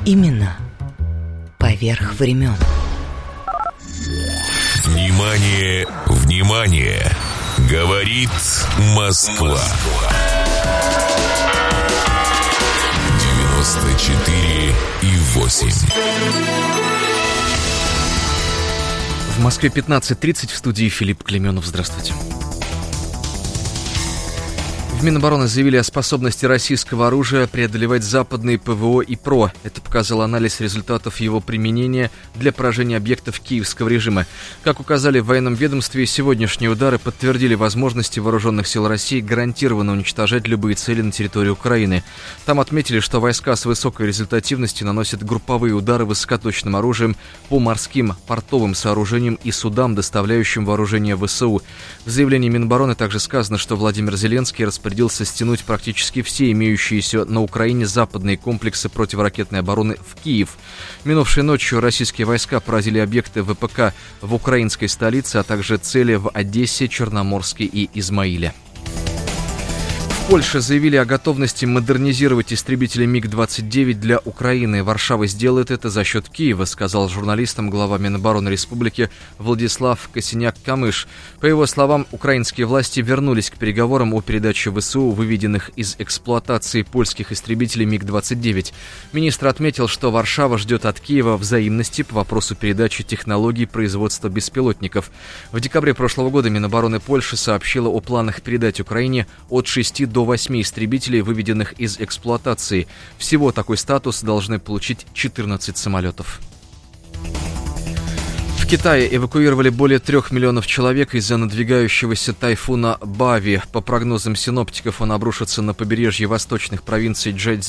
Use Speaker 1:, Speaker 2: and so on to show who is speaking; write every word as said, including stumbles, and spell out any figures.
Speaker 1: Именно поверх времен.
Speaker 2: Внимание, внимание! Говорит Москва. девяносто четыре и восемь.
Speaker 3: В Москве пятнадцать тридцать, в студии Филипп Клеменов. Здравствуйте. В Минобороны заявили о способности российского оружия преодолевать западные ПВО и ПРО. Это показал анализ результатов его применения для поражения объектов киевского режима. Как указали в военном ведомстве, сегодняшние удары подтвердили возможности вооруженных сил России гарантированно уничтожать любые цели на территории Украины. Там отметили, что войска с высокой результативностью наносят групповые удары высокоточным оружием по морским, портовым сооружениям и судам, доставляющим вооружение ВСУ. В заявлении Минобороны также сказано, что Владимир Зеленский распорядился стянуть практически все имеющиеся на Украине западные комплексы противоракетной обороны в Киев. Минувшей ночью российские войска поразили объекты ВПК в украинской столице, а также цели в Одессе, Черноморске и Измаиле. В Польше заявили о готовности модернизировать истребители миг двадцать девять для Украины. Варшава сделает это за счет Киева, сказал журналистам глава Минобороны Республики Владислав Косиняк-Камыш. По его словам, украинские власти вернулись к переговорам о передаче ВСУ выведенных из эксплуатации польских истребителей миг двадцать девять. Министр отметил, что Варшава ждет от Киева взаимности по вопросу передачи технологий производства беспилотников. В декабре прошлого года Минобороны Польши сообщила о планах передать Украине от шести до восьми истребителей, выведенных из эксплуатации. Всего такой статус должны получить четырнадцать самолетов. В Китае эвакуировали более трех миллионов человек из-за надвигающегося тайфуна Бави. По прогнозам синоптиков, он обрушится на побережье восточных провинций Чжэцзян